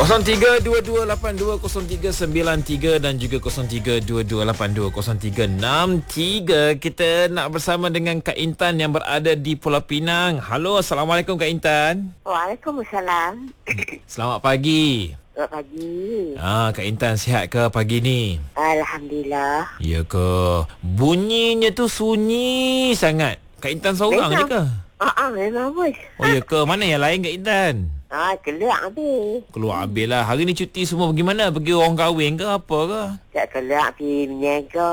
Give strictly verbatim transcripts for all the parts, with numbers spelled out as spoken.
kosong tiga dua dua lapan dua kosong tiga sembilan tiga dan juga kosong tiga dua dua lapan dua kosong tiga enam tiga. Kita nak bersama dengan Kak Intan yang berada di Pulau Pinang. Halo, Assalamualaikum Kak Intan. Waalaikumsalam. Selamat pagi. Selamat pagi. Ah, Kak Intan sihat ke pagi ni? Alhamdulillah. Ya ke? Bunyinya tu sunyi sangat. Kak Intan seorang je ke? Ah, ah, memang bos. Oh ya ke? Mana yang lain Kak Intan? Ah, keluar habis. Keluar habis lah. Hari ni cuti semua pergi mana? Pergi orang kahwin ke apa ke? Tak keluar pergi meniaga.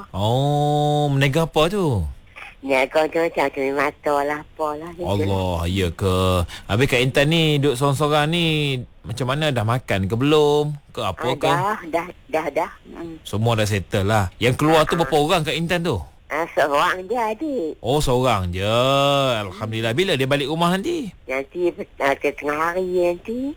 Oh, meniaga apa tu? Meniaga tu macam cari mata lah, apalah. Allah, ya ke? Habis Kak Intan ni duduk sorang-sorang ni macam mana? Dah makan ke belum? Ke apa ah, ke? Dah, dah, dah, dah. Hmm. Semua dah settle lah. Yang keluar tu berapa orang Kak Intan tu? Ah, seorang je adik. Oh, seorang je. Alhamdulillah. Bila dia balik rumah nanti? Nanti uh, ke tengah hari nanti.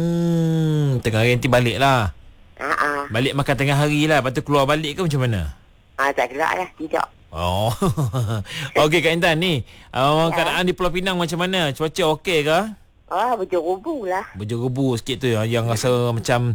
Hmm, tengah hari nanti balik lah. Ah, ah. Balik makan tengah hari lah. Lepas tu keluar balik ke macam mana? Ah, tak keluar lah, tidak. Oh. Okey Kak Intan ni. Uh, ya. Keadaan di Pulau Pinang macam mana? Cuaca okey ke? Oh, berjerubu lah. Berjerubu sikit tu yang, yang rasa macam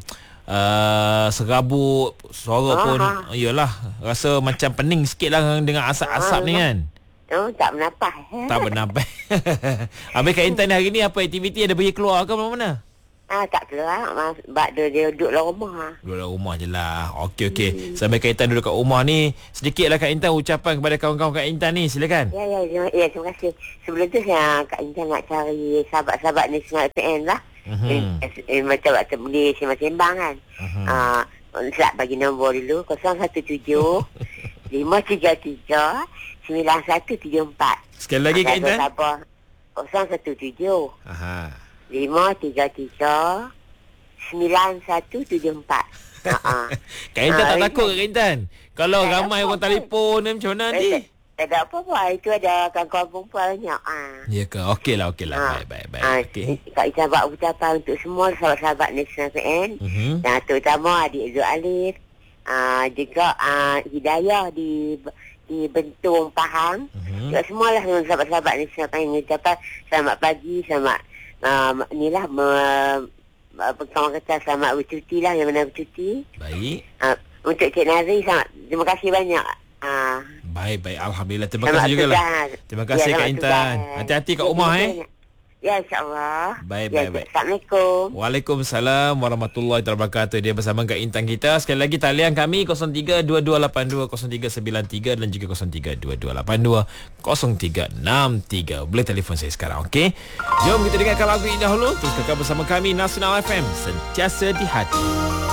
uh, serabut, suara Aha. pun iyalah, rasa macam pening sikit lah dengan asap-asap ni kan. Oh, tak bernafas. Tak bernafas. Habis Kak Intan hari ni apa aktiviti? Ada pergi keluar ke mana-mana? Ah, tak keluar. Mas, sebab dia, dia duduk dalam rumah. Duduk dalam rumah je lah. Okey, okey. Hmm. Sampai Kak Intan duduk kat rumah ni, sedikitlah Kak Intan ucapan kepada kawan-kawan Kak Intan ni. Silakan. Ya, ya, ya, ya, terima kasih. Sebelum tu saya Kak Intan nak cari sahabat-sahabat Nasional P N lah. Uh-huh. Eh, eh, macam waktu boleh sembang-sembang kan. Uh-huh. Ah, uh, bagi nombor dulu kosong satu tujuh lima tiga tiga sembilan satu tujuh empat. Sekali lagi Kak Intan. kosong satu tujuh Aha. lima tiga tiga sembilan satu tujuh empat. Ha. Kak Intan Ah, tak takut ke Kak Intan? Kalau tak ramai apa, orang telefon ni macam mana nanti? Eh, tak ada apa-apa. Itu ada kawan-kawan perempuan banyak. Ah. Ya ke? Okey lah, okey lah. Ah. Baik, baik, baik. Ah, Okey. Kak Ita buat ucapan untuk semua sahabat-sahabat Nasional P N. Mhm. Dan terutama adik Zul Alif. Ah, juga ah, Hidayah di di Bentong Pahang. Mhm. Juga semualah sahabat-sahabat Nasional P N. Ucapan selamat pagi, selamat uh, inilah me, apa kawan kata selamat bercuti lah, yang mana bercuti. Baik. Uh, untuk Cik Nazri, selamat, terima kasih banyak. Uh, Baik, baik. Alhamdulillah. Terima selamat kasih juga lah. tugas. Terima kasih Ya, Kak selamat Intan. tugas. Hati-hati kat rumah eh. Ya, insyaAllah. Baik, Ya, baik, baik. Assalamualaikum. Waalaikumsalam warahmatullahi wabarakatuh. Dia bersama Kak Intan kita. Sekali lagi talian kami kosong tiga dua dua lapan dua kosong tiga sembilan tiga dan juga kosong tiga dua dua lapan dua kosong tiga enam tiga. Boleh telefon saya sekarang, okey? Jom kita dengarkan lagu ini dahulu. Terus kekal bersama kami Nasional F M, sentiasa di hati.